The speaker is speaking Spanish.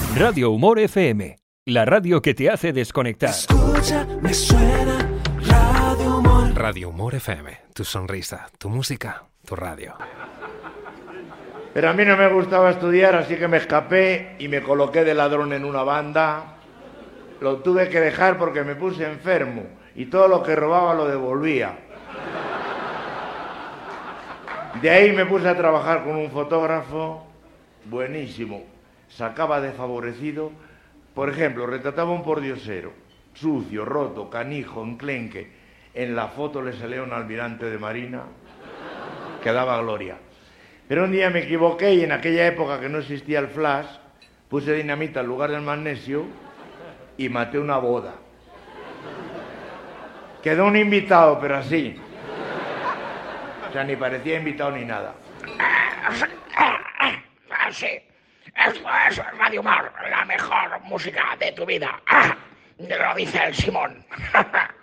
Radio Humor FM, la radio que te hace desconectar. Escucha, me suena Radio Humor. Radio Humor FM, tu sonrisa, tu música, tu radio. Pero a mí no me gustaba estudiar, así que me escapé y me coloqué de ladrón en una banda. Lo tuve que dejar porque me puse enfermo y todo lo que robaba lo devolvía. De ahí me puse a trabajar con un fotógrafo buenísimo. Sacaba desfavorecido, por ejemplo, retrataba un pordiosero, sucio, roto, canijo, enclenque. En la foto le salía un almirante de marina que daba gloria. Pero un día me equivoqué y en aquella época que no existía el flash, puse dinamita en lugar del magnesio y maté una boda. Quedó un invitado, pero así. O sea, ni parecía invitado ni nada. Sí, esto es Radio Humor, la mejor música de tu vida. Lo dice el Simón.